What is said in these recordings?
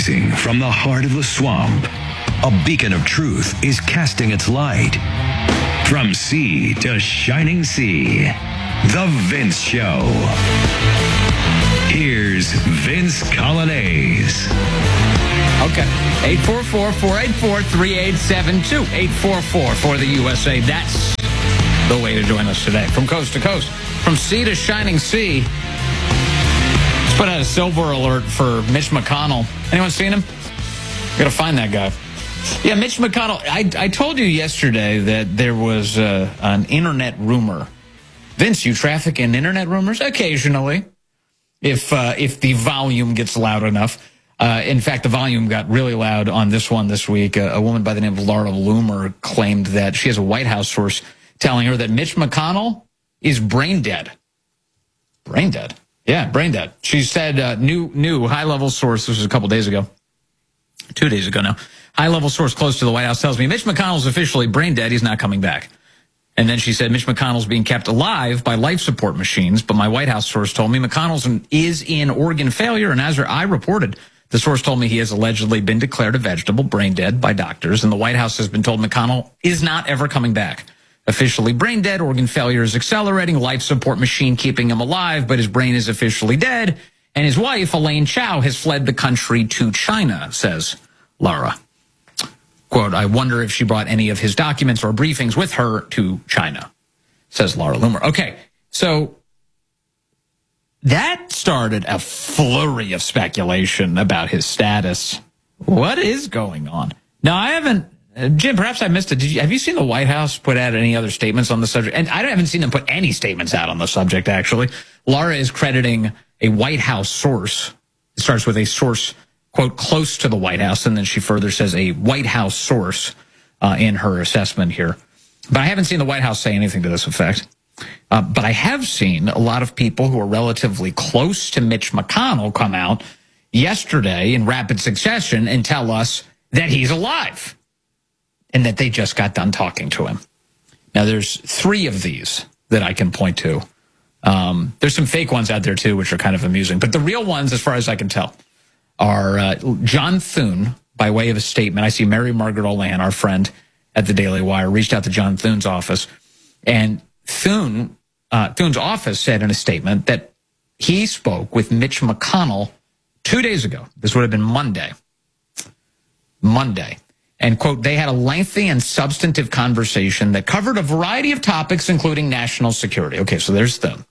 Rising from the heart of the swamp, a beacon of truth is casting its light. From sea to shining sea, The Vince Show. Here's Vince Coglianese. Okay. 844-484-3872. 844 for the USA. That's the way to join us today. From coast to coast. From sea to shining sea. Let's put out a silver alert for Mitch McConnell. Anyone seen him? Got to find that guy. Yeah, Mitch McConnell. I told you yesterday that there was an internet rumor. Vince, you traffic in internet rumors? Occasionally. If the volume gets loud enough. In fact, the volume got really loud on this one this week. A woman by the name of Laura Loomer claimed that she has a White House source telling her that Mitch McConnell is brain dead. Brain dead? Yeah, brain dead. She said new high-level source, this was a couple days ago, 2 days ago now, high-level source close to the White House tells me Mitch McConnell's officially brain dead. He's not coming back. And then she said Mitch McConnell's being kept alive by life support machines, but my White House source told me McConnell's is in organ failure, and as I reported, the source told me he has allegedly been declared a vegetable brain dead by doctors, and the White House has been told McConnell is not ever coming back. Officially brain dead, organ failure is accelerating, life support machine keeping him alive, but his brain is officially dead, and his wife, Elaine Chao, has fled the country to China, says Laura. Quote, I wonder if she brought any of his documents or briefings with her to China, says Laura Loomer. Okay, so that started a flurry of speculation about his status. What is going on? Now, I haven't, Jim, perhaps I missed it. Have you seen the White House put out any other statements on the subject? And I haven't seen them put any statements out on the subject, actually. Laura is crediting a White House source. It starts with a source, quote, close to the White House, and then she further says a White House source in her assessment here. But I haven't seen the White House say anything to this effect. But I have seen a lot of people who are relatively close to Mitch McConnell come out yesterday in rapid succession and tell us that he's alive and that they just got done talking to him. Now, there's 3 of these that I can point to. There's some fake ones out there, too, which are kind of amusing. But the real ones, as far as I can tell, are John Thune, by way of a statement. I see Mary Margaret Olan, our friend at the Daily Wire, reached out to John Thune's office. And Thune's office said in a statement that he spoke with Mitch McConnell 2 days ago. This would have been Monday. And, quote, they had a lengthy and substantive conversation that covered a variety of topics, including national security. Okay, so there's Thune.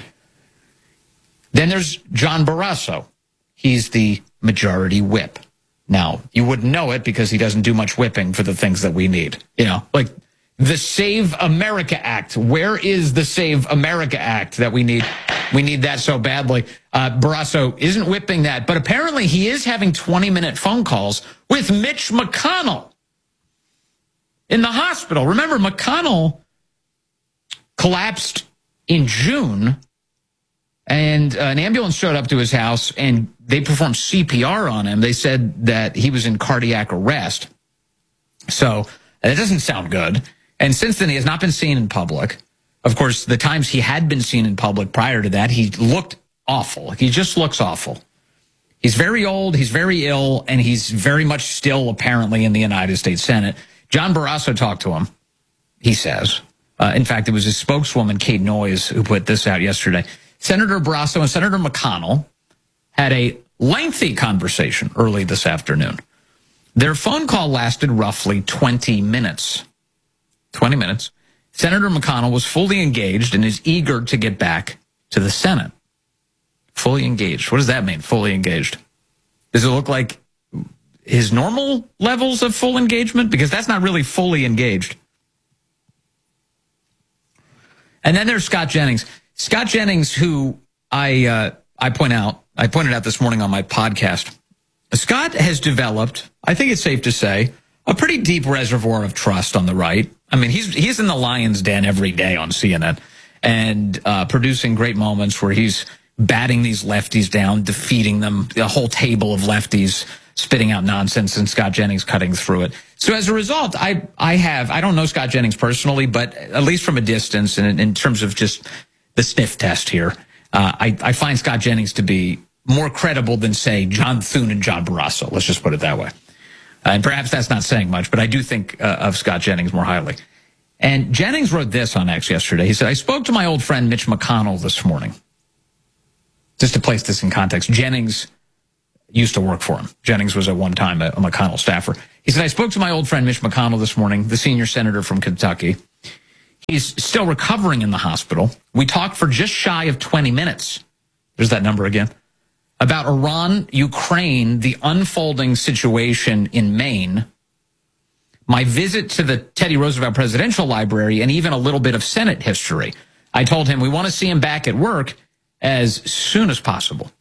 Then there's John Barrasso. He's the majority whip. Now, you wouldn't know it because he doesn't do much whipping for the things that we need. You know, like the Save America Act. Where is the Save America Act that we need? We need that so badly. Barrasso isn't whipping that, but apparently he is having 20-minute phone calls with Mitch McConnell in the hospital. Remember, McConnell collapsed in June, and an ambulance showed up to his house, and they performed CPR on him. They said that he was in cardiac arrest. So that doesn't sound good. And since then, he has not been seen in public. Of course, the times he had been seen in public prior to that, he looked awful. He just looks awful. He's very old, he's very ill, and he's very much still apparently in the United States Senate. John Barrasso talked to him, he says. In fact, it was his spokeswoman, Kate Noyes, who put this out yesterday. Senator Barrasso and Senator McConnell had a lengthy conversation early this afternoon. Their phone call lasted roughly 20 minutes. 20 minutes. Senator McConnell was fully engaged and is eager to get back to the Senate. Fully engaged. What does that mean, fully engaged? Does it look like his normal levels of full engagement? Because that's not really fully engaged. And then there's Scott Jennings. Scott Jennings, who I pointed out this morning on my podcast. Scott has developed, I think it's safe to say, a pretty deep reservoir of trust on the right. I mean, he's in the lion's den every day on CNN and producing great moments where he's batting these lefties down, defeating them, a whole table of lefties spitting out nonsense, and Scott Jennings cutting through it. So as a result, I don't know Scott Jennings personally, but at least from a distance and in terms of just the sniff test here, I find Scott Jennings to be more credible than, say, John Thune and John Barrasso. Let's just put it that way. And perhaps that's not saying much, but I do think of Scott Jennings more highly. And Jennings wrote this on X yesterday. He said, I spoke to my old friend Mitch McConnell this morning. Just to place this in context, Jennings used to work for him. Jennings was at one time a McConnell staffer. He said, I spoke to my old friend Mitch McConnell this morning, the senior senator from Kentucky. He's still recovering in the hospital. We talked for just shy of 20 minutes. There's that number again. About Iran, Ukraine, the unfolding situation in Maine, my visit to the Teddy Roosevelt Presidential Library, and even a little bit of Senate history. I told him we want to see him back at work as soon as possible.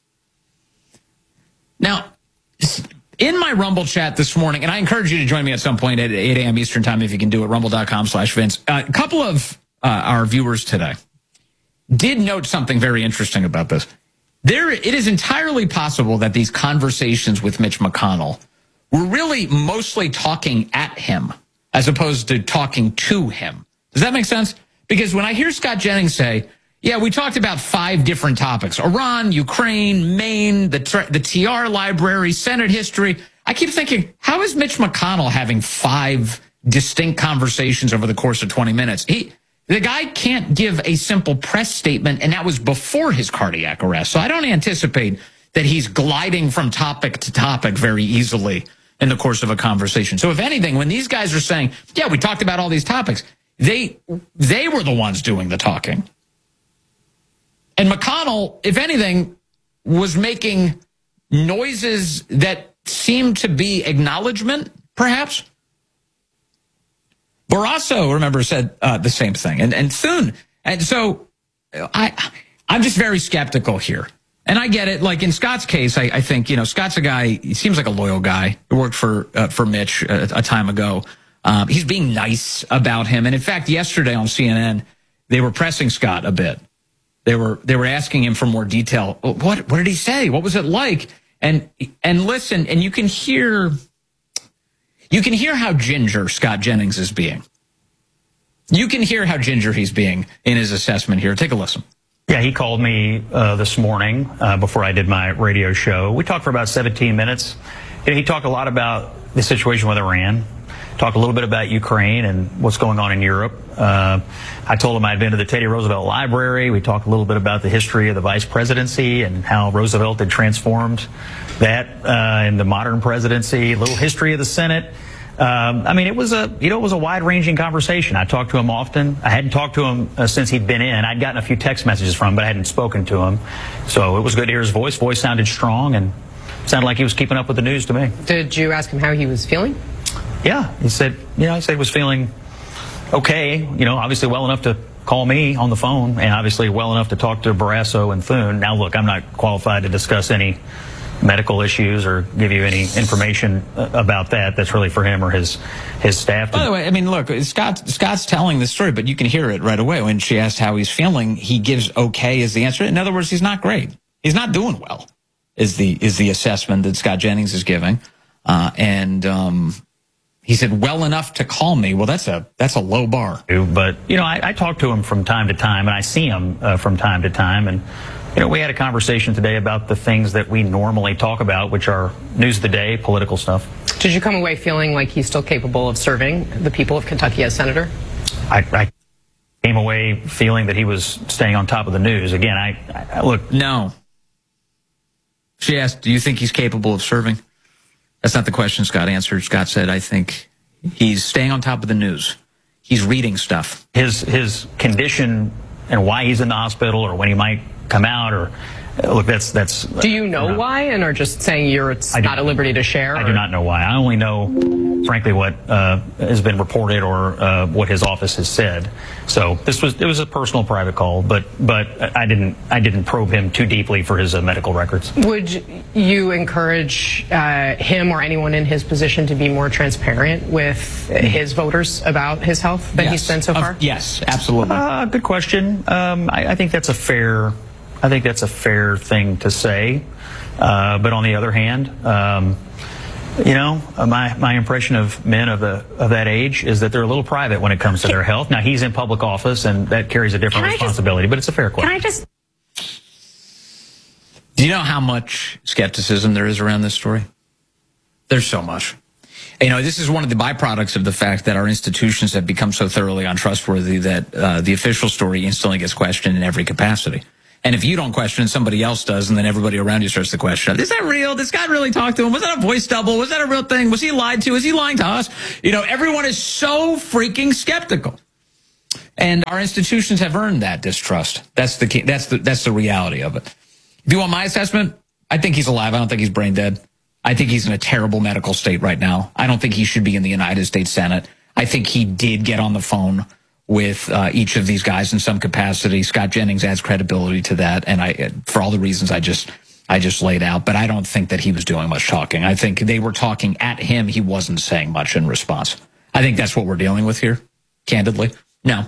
Now, in my Rumble chat this morning, and I encourage you to join me at some point at 8 a.m. Eastern time if you can do it, rumble.com/Vince. A couple of our viewers today did note something very interesting about this. It is entirely possible that these conversations with Mitch McConnell were really mostly talking at him as opposed to talking to him. Does that make sense? Because when I hear Scott Jennings say, yeah, we talked about 5 different topics: Iran, Ukraine, Maine, the TR library, Senate history. I keep thinking, how is Mitch McConnell having 5 distinct conversations over the course of 20 minutes? The guy can't give a simple press statement, and that was before his cardiac arrest. So I don't anticipate that he's gliding from topic to topic very easily in the course of a conversation. So if anything, when these guys are saying, yeah, we talked about all these topics, they were the ones doing the talking. And McConnell, if anything, was making noises that seemed to be acknowledgement, perhaps. Barrasso, remember, said the same thing. And Thune. And so I'm just very skeptical here. And I get it. Like in Scott's case, I think, Scott's a guy, he seems like a loyal guy. He worked for Mitch a time ago. He's being nice about him. And in fact, yesterday on CNN, they were pressing Scott a bit. They were asking him for more detail. What did he say? What was it like? And listen, and you can hear how ginger Scott Jennings is being. You can hear how ginger he's being in his assessment here. Take a listen. Yeah, he called me this morning before I did my radio show. We talked for about 17 minutes. He talked a lot about the situation with Iran, talked a little bit about Ukraine and what's going on in Europe. I told him I'd been to the Teddy Roosevelt Library. We talked a little bit about the history of the vice presidency and how Roosevelt had transformed that in the modern presidency, a little history of the Senate. It was a wide-ranging conversation. I talked to him often. I hadn't talked to him since he'd been in. I'd gotten a few text messages from him, but I hadn't spoken to him. So it was good to hear his voice. Voice sounded strong and sounded like he was keeping up with the news to me. Did you ask him how he was feeling? Yeah, he said he was feeling okay, obviously well enough to call me on the phone and obviously well enough to talk to Barrasso and Thune. Now, look, I'm not qualified to discuss any medical issues or give you any information about that. That's really for him or his staff. By the way, look, Scott's telling the story, but you can hear it right away. When she asked how he's feeling, he gives okay as the answer. In other words, he's not great. He's not doing well, is the assessment that Scott Jennings is giving. He said, well enough to call me. Well, that's a low bar. But, I talk to him from time to time, and I see him from time to time. And, we had a conversation today about the things that we normally talk about, which are news of the day, political stuff. Did you come away feeling like he's still capable of serving the people of Kentucky as senator? I came away feeling that he was staying on top of the news. Again, I look. No. She asked, do you think he's capable of serving? That's not the question Scott answered. Scott said, I think he's staying on top of the news. He's reading stuff. His condition and why he's in the hospital or when he might come out or look, that's. Do you know why and are just saying it's not at liberty to share? I do not know why. I only know, frankly, what has been reported or what his office has said. So it was a personal private call, but I didn't probe him too deeply for his medical records. Would you encourage him or anyone in his position to be more transparent with his voters about his health than he's been so far? Yes, absolutely. Good question. I think that's a fair thing to say. But on the other hand, my impression of men of that age is that they're a little private when it comes to their health. Now, he's in public office, and that carries a different responsibility, but it's a fair question. Do you know how much skepticism there is around this story? There's so much. You know, this is one of the byproducts of the fact that our institutions have become so thoroughly untrustworthy that the official story instantly gets questioned in every capacity. And if you don't question it, somebody else does, and then everybody around you starts to question, is that real? Did this guy really talk to him? Was that a voice double? Was that a real thing? Was he lied to? Is he lying to us? You know, everyone is so freaking skeptical. And our institutions have earned that distrust. That's the key. That's the reality of it. If you want my assessment, I think he's alive. I don't think he's brain dead. I think he's in a terrible medical state right now. I don't think he should be in the United States Senate. I think he did get on the phone with each of these guys in some capacity. Scott Jennings adds credibility to that, and for all the reasons I just laid out. But I don't think that he was doing much talking. I think they were talking at him. He wasn't saying much in response. I think that's what we're dealing with here, candidly. No,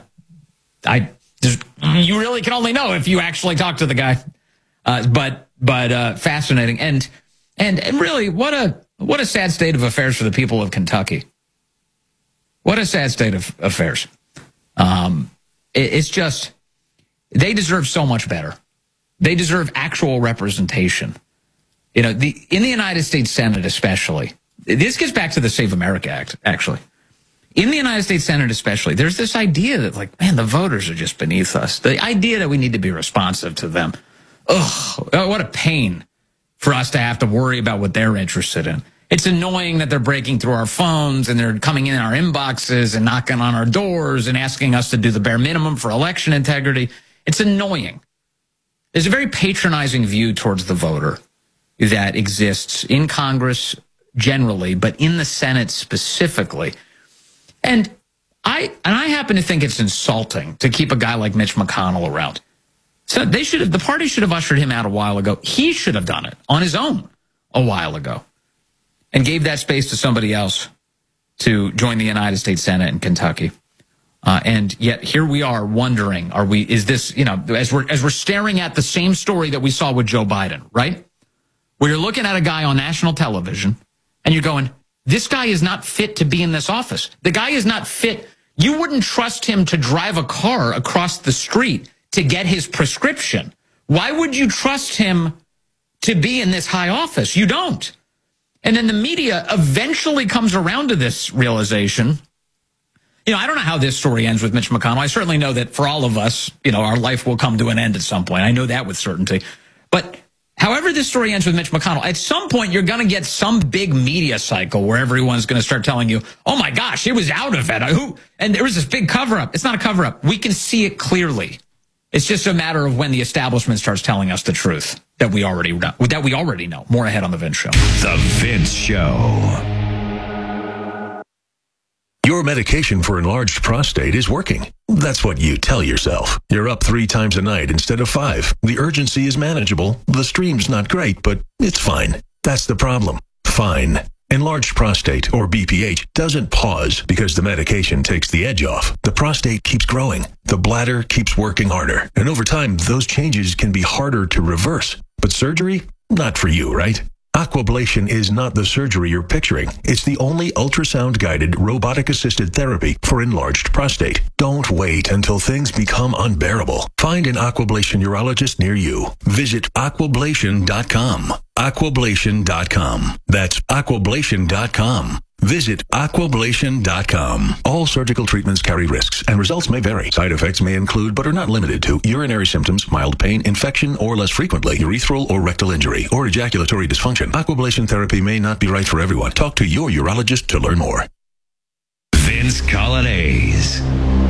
you really can only know if you actually talk to the guy. But fascinating, and really, what a sad state of affairs for the people of Kentucky. What a sad state of affairs. It's just, they deserve so much better. They deserve actual representation. You know, in the United States Senate especially, this gets back to the Save America Act, actually. In the United States Senate especially, there's this idea that, like, man, the voters are just beneath us. The idea that we need to be responsive to them. Ugh, what a pain for us to have to worry about what they're interested in. It's annoying that they're breaking through our phones and they're coming in our inboxes and knocking on our doors and asking us to do the bare minimum for election integrity. It's annoying. There's a very patronizing view towards the voter that exists in Congress generally, but in the Senate specifically. And I happen to think it's insulting to keep a guy like Mitch McConnell around. So the party should have ushered him out a while ago. He should have done it on his own a while ago and gave that space to somebody else to join the United States Senate in Kentucky. And yet here we are wondering, is this, you know, as we're staring at the same story that we saw with Joe Biden, right? Where you're looking at a guy on national television and you're going, this guy is not fit to be in this office. The guy is not fit. You wouldn't trust him to drive a car across the street to get his prescription. Why would you trust him to be in this high office? You don't. And then the media eventually comes around to this realization. You know, I don't know how this story ends with Mitch McConnell. I certainly know that for all of us, you know, our life will come to an end at some point. I know that with certainty. But however this story ends with Mitch McConnell, at some point you're going to get some big media cycle where everyone's going to start telling you, oh my gosh, it was out of it. And there was this big cover-up. It's not a cover-up. We can see it clearly. It's just a matter of when the establishment starts telling us the truth that we already know. More ahead on The Vince Show. The Vince Show. Your medication for enlarged prostate is working. That's what you tell yourself. You're up 3 times a night instead of 5. The urgency is manageable. The stream's not great, but it's fine. That's the problem. Fine. Enlarged prostate, or BPH, doesn't pause because the medication takes the edge off. The prostate keeps growing. The bladder keeps working harder. And over time, those changes can be harder to reverse. But surgery? Not for you, right? Aquablation is not the surgery you're picturing. It's the only ultrasound-guided, robotic-assisted therapy for enlarged prostate. Don't wait until things become unbearable. Find an Aquablation urologist near you. Visit aquablation.com. Aquablation.com. That's aquablation.com. Visit aquablation.com. All surgical treatments carry risks, and results may vary. Side effects may include, but are not limited to, urinary symptoms, mild pain, infection, or less frequently, urethral or rectal injury, or ejaculatory dysfunction. Aquablation therapy may not be right for everyone. Talk to your urologist to learn more. Vince Colonnese.